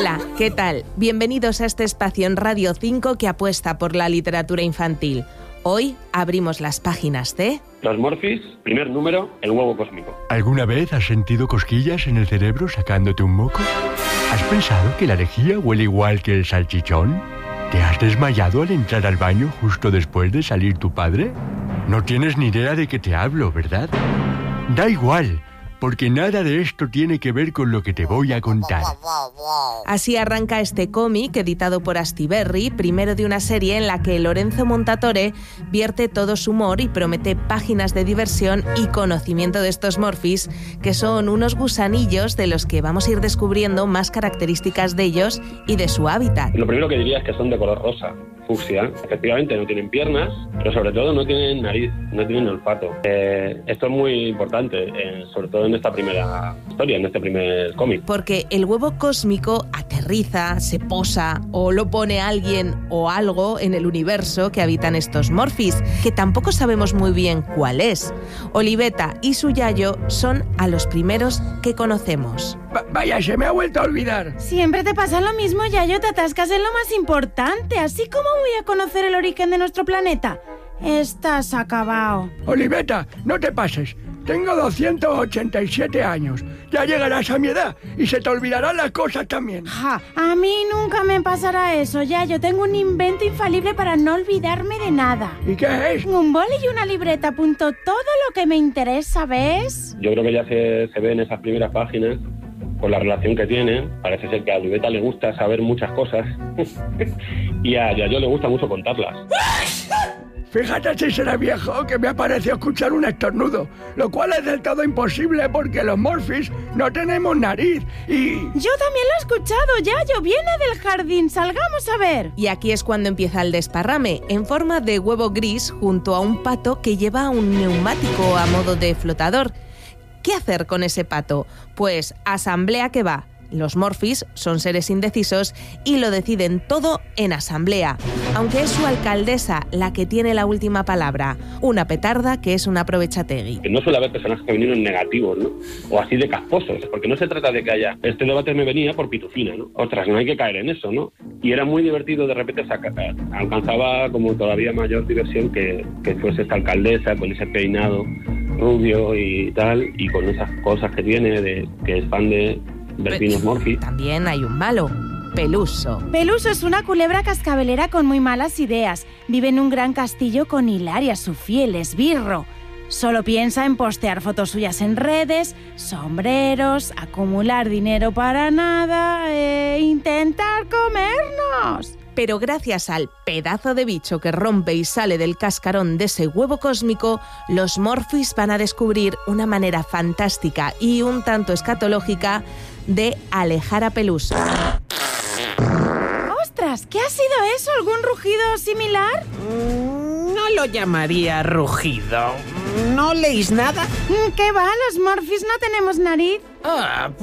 Hola, ¿qué tal? Bienvenidos a este espacio en Radio 5 que apuesta por la literatura infantil. Hoy abrimos las páginas de... Los Morphys, primer número, el huevo cósmico. ¿Alguna vez has sentido cosquillas en el cerebro sacándote un moco? ¿Has pensado que la lejía huele igual que el salchichón? ¿Te has desmayado al entrar al baño justo después de salir tu padre? No tienes ni idea de qué te hablo, ¿verdad? Da igual, porque nada de esto tiene que ver con lo que te voy a contar. Así arranca este cómic editado por Astiberri, primero de una serie en la que Lorenzo Montatore vierte todo su humor y promete páginas de diversión y conocimiento de estos Morphys, que son unos gusanillos de los que vamos a ir descubriendo más características de ellos y de su hábitat. Lo primero que diría es que son de color rosa, fucsia. Efectivamente no tienen piernas, pero sobre todo no tienen nariz, no tienen olfato. Esto es muy importante, sobre todo en esta primera historia, en este primer cómic. Porque el huevo cósmico aterriza, se posa o lo pone alguien o algo en el universo que habitan estos Morphys, que tampoco sabemos muy bien cuál es. Oliveta y su yayo son a los primeros que conocemos. Vaya, se me ha vuelto a olvidar. Siempre te pasa lo mismo, Yayo, te atascas en lo más importante. Así como voy a conocer el origen de nuestro planeta. Estás acabado. Oliveta, no te pases. Tengo 287 años. Ya llegarás a mi edad y se te olvidarán las cosas también. Ja, a mí nunca me pasará eso, Yayo. Tengo un invento infalible para no olvidarme de nada. ¿Y qué es? Un boli y una libreta. Apunto todo lo que me interesa, ¿ves? Yo creo que ya se ve en esas primeras páginas, por la relación que tienen. Parece ser que a Oliveta le gusta saber muchas cosas y a Yayo le gusta mucho contarlas. Fíjate si será viejo que me ha parecido escuchar un estornudo, lo cual es del todo imposible porque los Morphys no tenemos nariz y... Yo también lo he escuchado, Yayo, viene del jardín, salgamos a ver. Y aquí es cuando empieza el desparrame, en forma de huevo gris junto a un pato que lleva un neumático a modo de flotador. ¿Qué hacer con ese pato? Pues asamblea que va. Los Morphys son seres indecisos y lo deciden todo en asamblea, aunque es su alcaldesa la que tiene la última palabra, una petarda que es una aprovechategui. No suele haber personajes femeninos negativos, ¿no? O así de casposos, porque no se trata de que haya... Este debate me venía por pitufina, ¿no? Ostras, no hay que caer en eso, ¿no? Y era muy divertido, de repente alcanzaba como todavía mayor diversión que fuese esta alcaldesa con ese peinado rubio y tal, y con esas cosas que tiene, que es fan de vecinos Morphy. También hay un malo, Peluso. Peluso es una culebra cascabelera con muy malas ideas. Vive en un gran castillo con Hilaria, su fiel esbirro. Solo piensa en postear fotos suyas en redes, sombreros, acumular dinero para nada e intentar comernos. Pero gracias al pedazo de bicho que rompe y sale del cascarón de ese huevo cósmico, los Morphys van a descubrir una manera fantástica y un tanto escatológica de alejar a Peluso. ¡Ostras! ¿Qué ha sido eso? ¿Algún rugido similar? No lo llamaría rugido. ¿No leéis nada? ¿Qué va? ¿Los Morphys no tenemos nariz?